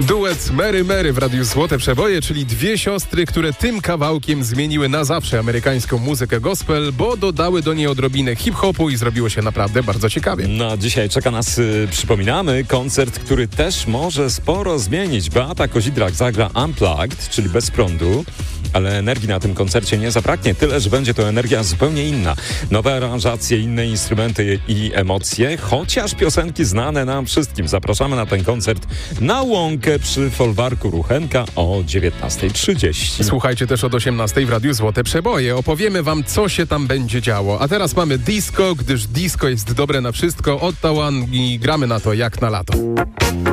Duet Mary Mary w Radiu Złote Przeboje, czyli dwie siostry, które tym kawałkiem zmieniły na zawsze amerykańską muzykę gospel, bo dodały do niej odrobinę hip-hopu i zrobiło się naprawdę bardzo ciekawie. No, dzisiaj czeka nas, przypominamy, koncert, który też może sporo zmienić. Beata Kozidrak zagra Unplugged, czyli bez prądu, ale energii na tym koncercie nie zabraknie, tyle, że będzie to energia zupełnie inna. Nowe aranżacje, inne instrumenty i emocje, chociaż piosenki znane nam wszystkim. Zapraszamy na ten koncert na Łąkę przy folwarku Ruchenka o 19:30. Słuchajcie też od 18:00 w Radiu Złote Przeboje. Opowiemy wam, co się tam będzie działo. A teraz mamy disco, gdyż disco jest dobre na wszystko. Ottawa i gramy na to jak na lato.